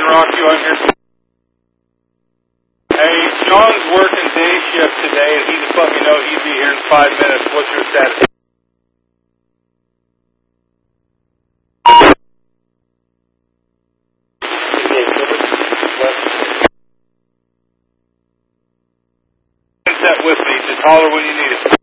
and rock you. I'm here. Hey, John's working day shift today, and he just let me know he'd be here in 5 minutes. What's your status? Set with me. Just holler when you need it.